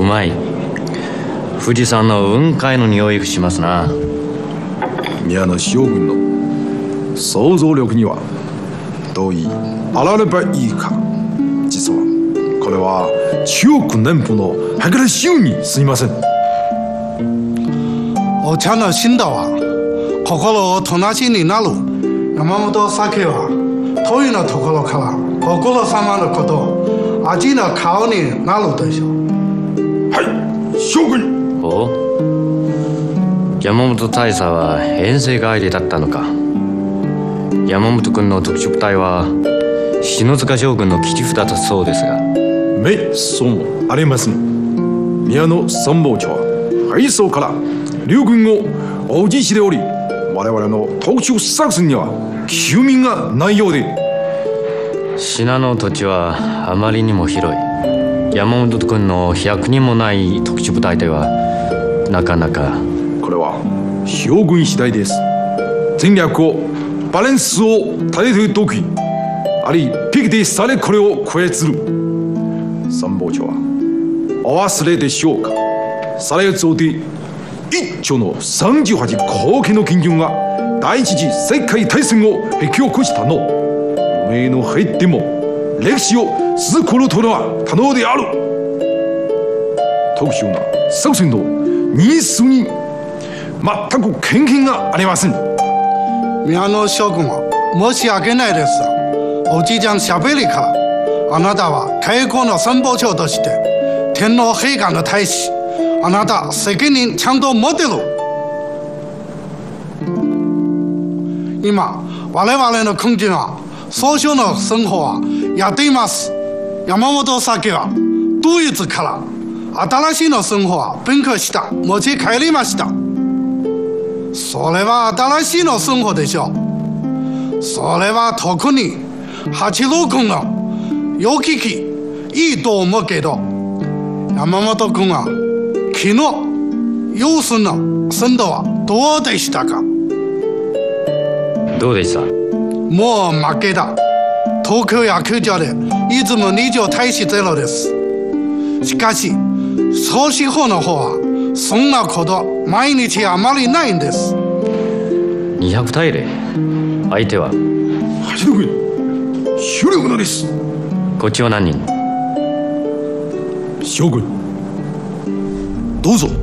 まい。富士山の雲海の匂いがしますな。 宮野将軍の想像力にはどうあらればいいか。実はこれは中国南部の計ら州にすみません。 お茶の新道は心を友達になる。山本酒は遠いのところからご苦労様のことを味の顔になるでしょう。 はい、将軍。 お、山本大佐は遠征帰りだったのか。山本君の特殊部隊は篠塚将軍の切り札だそうですが。 めそうもありません。宮野参謀長は敗走から両軍をお辞しており、我々の特殊作戦には休眠がないようで。 信濃土地はあまりにも広い。山本君の100人もない特殊部隊ではなかなか。 これは将軍次第です。戦略をバランスを立てている時ありピケでされこれを超えつる。参謀長はお忘れでしょうか。されつおで一丁の38後期の金軍が第一次世界大戦を引き起こしたの。おめえの入っても歴史を続くことは可能である。特殊な作戦の日数に全く経験がありません。 宮野将軍は申し訳ないです。おじいちゃんしゃべりからあなたは開国の参謀長として天皇陛下の大使、あなた責任ちゃんと持ってる。今我々の国人は総称の生活はやっています。山本酒はドイツから新しいの生活は勉強した持ち帰りました。それは新しいの生活でしょう。それは特に八郎君の良聞きいいと思うけど、山本君は昨日様子の鮮度はどうでしたか。 どうでした。 もう負けだ。東京野球場でいつも2場対し0です。しかし総司法の方はそんなこと毎日あまりないんです。 200対0。相手は八郎軍主力のです。 こっちは何人。 将軍どうぞ。